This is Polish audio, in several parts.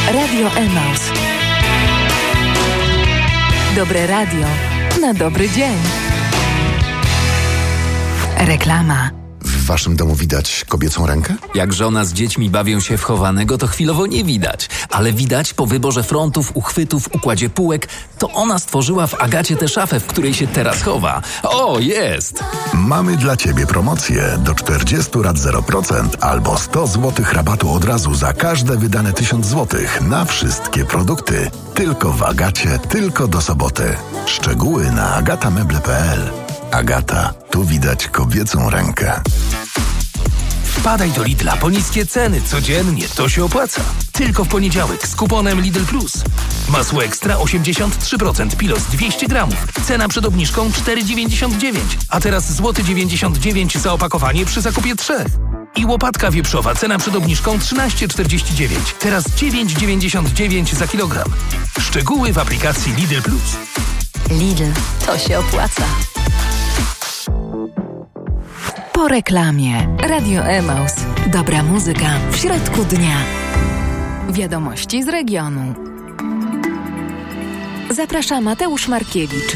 Radio Emaus. Dobre radio na dobry dzień. Reklama. W waszym domu widać kobiecą rękę? Jak żona z dziećmi bawią się w chowanego, to chwilowo nie widać. Ale widać po wyborze frontów, uchwytów, układzie półek, to ona stworzyła w Agacie tę szafę, w której się teraz chowa. O, jest! Mamy dla ciebie promocję do 40 lat 0% albo 100 zł rabatu od razu za każde wydane 1000 zł na wszystkie produkty. Tylko w Agacie, tylko do soboty. Szczegóły na agatameble.pl. Agata, tu widać kobiecą rękę. Wpadaj do Lidla po niskie ceny codziennie, to się opłaca. Tylko w poniedziałek z kuponem Lidl Plus. Masło ekstra 83%, pilos 200 gramów. Cena przed obniżką 4,99. A teraz złoty 99 za opakowanie przy zakupie 3. I łopatka wieprzowa, cena przed obniżką 13,49. Teraz 9,99 za kilogram. Szczegóły w aplikacji Lidl Plus. Lidl, to się opłaca. Po reklamie. Radio Emaus. Dobra muzyka w środku dnia. Wiadomości z regionu. Zaprasza Mateusz Markiewicz.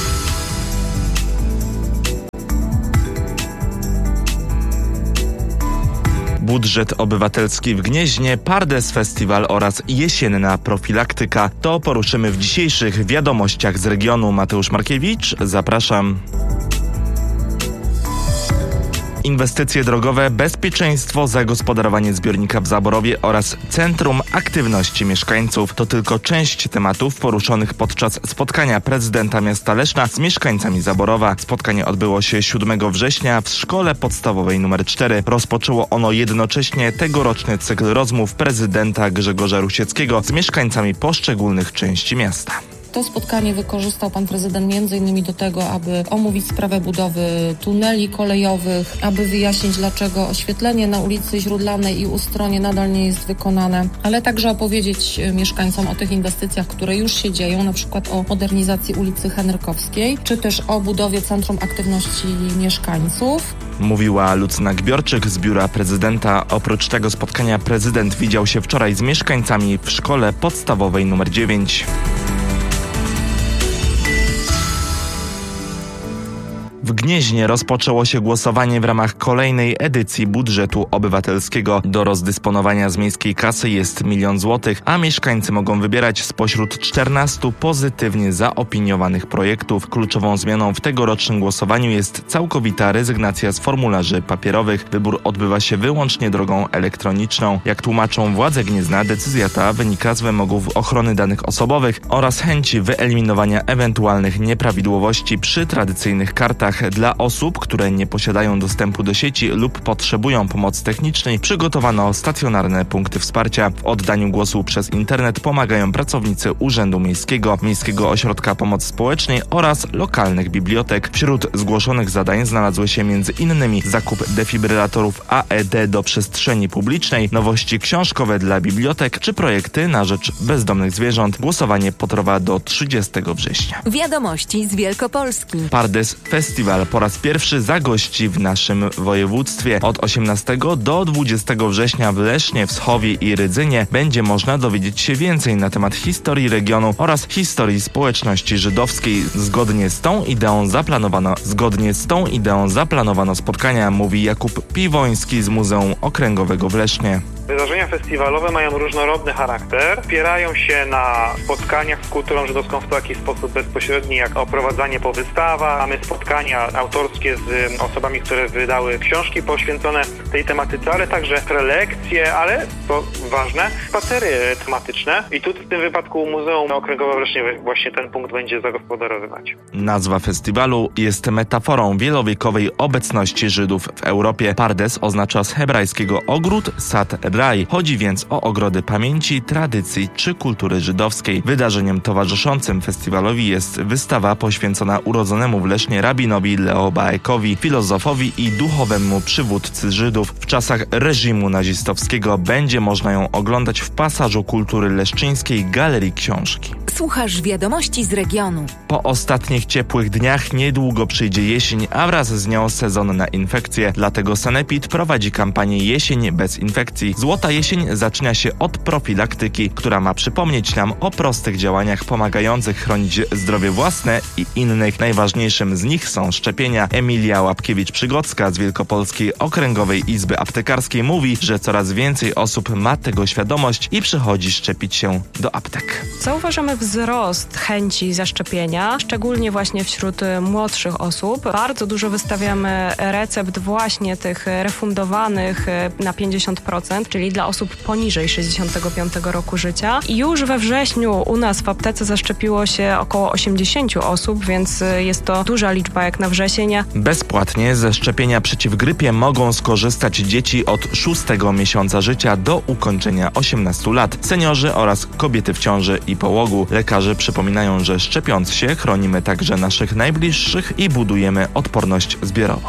Budżet obywatelski w Gnieźnie, Pardes Festiwal oraz jesienna profilaktyka. To poruszymy w dzisiejszych wiadomościach z regionu. Mateusz Markiewicz, zapraszam. Inwestycje drogowe, bezpieczeństwo, zagospodarowanie zbiornika w Zaborowie oraz Centrum Aktywności Mieszkańców. To tylko część tematów poruszonych podczas spotkania prezydenta miasta Leszna z mieszkańcami Zaborowa. Spotkanie odbyło się 7 września w Szkole Podstawowej nr 4. Rozpoczęło ono jednocześnie tegoroczny cykl rozmów prezydenta Grzegorza Rusieckiego z mieszkańcami poszczególnych części miasta. To spotkanie wykorzystał pan prezydent m.in. do tego, aby omówić sprawę budowy tuneli kolejowych, aby wyjaśnić, dlaczego oświetlenie na ulicy Źródlanej i Ustronie nadal nie jest wykonane, ale także opowiedzieć mieszkańcom o tych inwestycjach, które już się dzieją, na przykład o modernizacji ulicy Henrykowskiej, czy też o budowie Centrum Aktywności Mieszkańców. Mówiła Lucyna Gbiorczyk z biura prezydenta. Oprócz tego spotkania prezydent widział się wczoraj z mieszkańcami w Szkole Podstawowej nr 9. W Gnieźnie rozpoczęło się głosowanie w ramach kolejnej edycji budżetu obywatelskiego. Do rozdysponowania z miejskiej kasy jest 1 000 000 złotych, a mieszkańcy mogą wybierać spośród 14 pozytywnie zaopiniowanych projektów. Kluczową zmianą w tegorocznym głosowaniu jest całkowita rezygnacja z formularzy papierowych. Wybór odbywa się wyłącznie drogą elektroniczną. Jak tłumaczą władze Gniezna, decyzja ta wynika z wymogów ochrony danych osobowych oraz chęci wyeliminowania ewentualnych nieprawidłowości przy tradycyjnych kartach. Dla osób, które nie posiadają dostępu do sieci lub potrzebują pomocy technicznej, przygotowano stacjonarne punkty wsparcia. W oddaniu głosu przez internet pomagają pracownicy Urzędu Miejskiego, Miejskiego Ośrodka Pomocy Społecznej oraz lokalnych bibliotek. Wśród zgłoszonych zadań znalazły się m.in. zakup defibrylatorów AED do przestrzeni publicznej, nowości książkowe dla bibliotek czy projekty na rzecz bezdomnych zwierząt. Głosowanie potrwa do 30 września. Wiadomości z Wielkopolski. Pardes Festiwal po raz pierwszy zagości w naszym województwie. Od 18 do 20 września w Lesznie, Wschowie i Rydzynie będzie można dowiedzieć się więcej na temat historii regionu oraz historii społeczności żydowskiej. Zgodnie z tą ideą zaplanowano spotkania, mówi Jakub Piwoński z Muzeum Okręgowego w Lesznie. Wydarzenia festiwalowe mają różnorodny charakter, opierają się na spotkaniach z kulturą żydowską w taki sposób bezpośredni, jak oprowadzanie po wystawach. Mamy spotkania autorskie z osobami, które wydały książki poświęcone tej tematyce, ale także prelekcje, ale to ważne, spacery tematyczne. I tu w tym wypadku Muzeum Okręgowe w Lesznie właśnie ten punkt będzie zagospodarowywać. Nazwa festiwalu jest metaforą wielowiekowej obecności Żydów w Europie. Pardes oznacza z hebrajskiego ogród, sad, raj. Chodzi więc o ogrody pamięci, tradycji czy kultury żydowskiej. Wydarzeniem towarzyszącym festiwalowi jest wystawa poświęcona urodzonemu w Lesznie rabinowi Leo Baekowi, filozofowi i duchowemu przywódcy Żydów. W czasach reżimu nazistowskiego będzie można ją oglądać w pasażu kultury leszczyńskiej Galerii Książki. Słuchasz wiadomości z regionu. Po ostatnich ciepłych dniach niedługo przyjdzie jesień, a wraz z nią sezon na infekcje. Dlatego Sanepid prowadzi kampanię Jesień bez infekcji. Złota jesień zaczyna się od profilaktyki, która ma przypomnieć nam o prostych działaniach pomagających chronić zdrowie własne i innych. Najważniejszym z nich są szczepienia. Emilia Łapkiewicz-Przygocka z Wielkopolskiej Okręgowej Izby Aptekarskiej mówi, że coraz więcej osób ma tego świadomość i przychodzi szczepić się do aptek. Zauważamy wzrost chęci zaszczepienia, szczególnie właśnie wśród młodszych osób. Bardzo dużo wystawiamy recept właśnie tych refundowanych na 50%, czyli dla osób poniżej 65 roku życia. I już we wrześniu u nas w aptece zaszczepiło się około 80 osób, więc jest to duża liczba jak na wrzesień. Bezpłatnie ze szczepienia przeciw grypie mogą skorzystać dzieci od 6 miesiąca życia do ukończenia 18 lat, seniorzy oraz kobiety w ciąży i połogu. Lekarze przypominają, że szczepiąc się chronimy także naszych najbliższych i budujemy odporność zbiorową.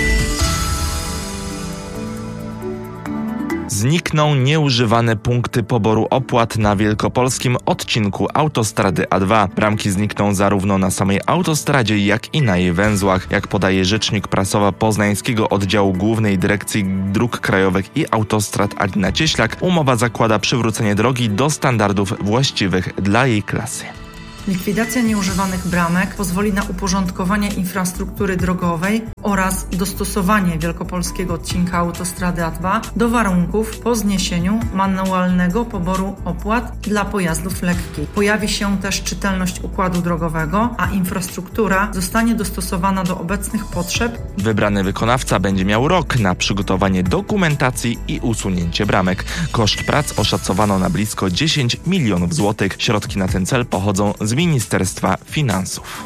Znikną nieużywane punkty poboru opłat na wielkopolskim odcinku autostrady A2. Bramki znikną zarówno na samej autostradzie, jak i na jej węzłach. Jak podaje rzecznik prasowa Poznańskiego Oddziału Głównej Dyrekcji Dróg Krajowych i Autostrad Alina Cieślak, umowa zakłada przywrócenie drogi do standardów właściwych dla jej klasy. Likwidacja nieużywanych bramek pozwoli na uporządkowanie infrastruktury drogowej oraz dostosowanie wielkopolskiego odcinka autostrady A2 do warunków po zniesieniu manualnego poboru opłat dla pojazdów lekkich. Pojawi się też czytelność układu drogowego, a infrastruktura zostanie dostosowana do obecnych potrzeb. Wybrany wykonawca będzie miał rok na przygotowanie dokumentacji i usunięcie bramek. Koszt prac oszacowano na blisko 10 milionów złotych. Środki na ten cel pochodzą z Ministerstwa Finansów.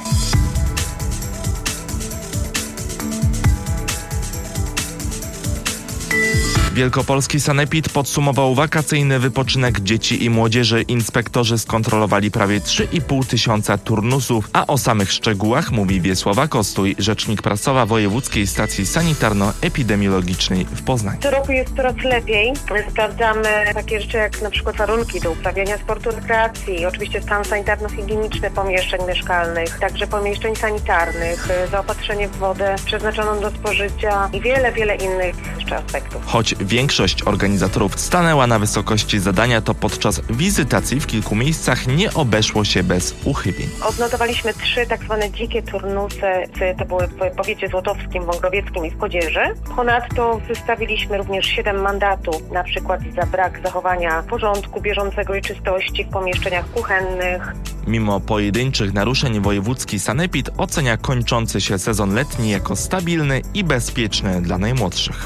Wielkopolski Sanepid podsumował wakacyjny wypoczynek dzieci i młodzieży. Inspektorzy skontrolowali prawie 3,5 tysiąca turnusów, a o samych szczegółach mówi Wiesława Kostuj, rzecznik prasowa Wojewódzkiej Stacji Sanitarno-Epidemiologicznej w Poznaniu. Co roku jest coraz lepiej. Sprawdzamy takie rzeczy jak na przykład warunki do uprawiania sportu, rekreacji, oczywiście stan sanitarno-higieniczny pomieszczeń mieszkalnych, także pomieszczeń sanitarnych, zaopatrzenie w wodę przeznaczoną do spożycia i wiele innych jeszcze aspektów. Choć większość organizatorów stanęła na wysokości zadania, to podczas wizytacji w kilku miejscach nie obeszło się bez uchybień. Odnotowaliśmy 3 tak zwane dzikie turnusy, to były w powiecie złotowskim, wągrowieckim i w Chodzieży. Ponadto wystawiliśmy również 7 mandatów, na przykład za brak zachowania porządku bieżącego i czystości w pomieszczeniach kuchennych. Mimo pojedynczych naruszeń wojewódzki Sanepid ocenia kończący się sezon letni jako stabilny i bezpieczny dla najmłodszych.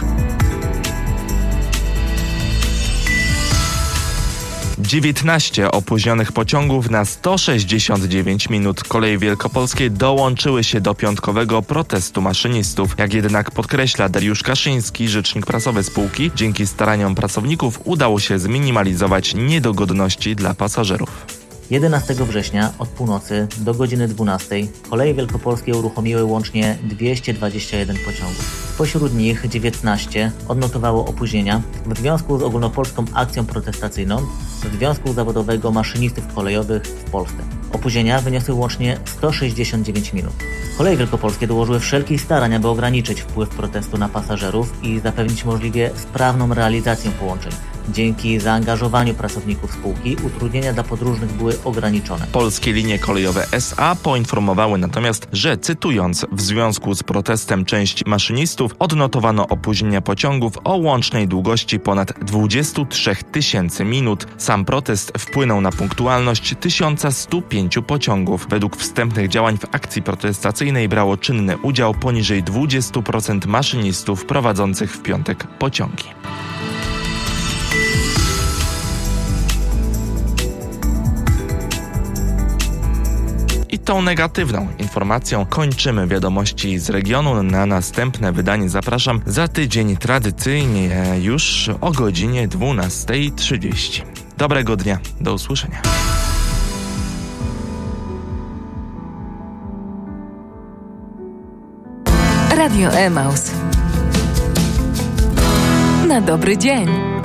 19 opóźnionych pociągów na 169 minut. Koleje wielkopolskie dołączyły się do piątkowego protestu maszynistów. Jak jednak podkreśla Dariusz Kaszyński, rzecznik prasowy spółki, dzięki staraniom pracowników udało się zminimalizować niedogodności dla pasażerów. 11 września od północy do godziny 12 Koleje Wielkopolskie uruchomiły łącznie 221 pociągów. Spośród nich 19 odnotowało opóźnienia w związku z ogólnopolską akcją protestacyjną Związku Zawodowego Maszynistów Kolejowych w Polsce. Opóźnienia wyniosły łącznie 169 minut. Koleje Wielkopolskie dołożyły wszelkich starań, aby ograniczyć wpływ protestu na pasażerów i zapewnić możliwie sprawną realizację połączeń. Dzięki zaangażowaniu pracowników spółki utrudnienia dla podróżnych były ograniczone. Polskie Linie Kolejowe S.A. poinformowały natomiast, że cytując, w związku z protestem części maszynistów odnotowano opóźnienia pociągów o łącznej długości ponad 23 tysięcy minut. Sam protest wpłynął na punktualność 1105 pociągów. Według wstępnych działań w akcji protestacyjnej brało czynny udział poniżej 20% maszynistów prowadzących w piątek pociągi. I tą negatywną informacją kończymy wiadomości z regionu. Na następne wydanie zapraszam za tydzień, tradycyjnie już o godzinie 12:30. Dobrego dnia, do usłyszenia. Radio Emaus. Na dobry dzień.